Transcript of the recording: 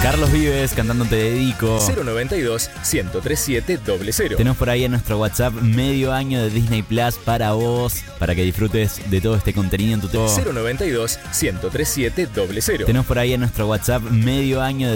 Carlos Vives cantando Te Dedico. 092-103700. Tenemos por ahí en nuestro WhatsApp medio año de Disney Plus para vos, para que disfrutes de todo este contenido en tu teléfono. 092-103700. Tenemos por ahí en nuestro WhatsApp medio año de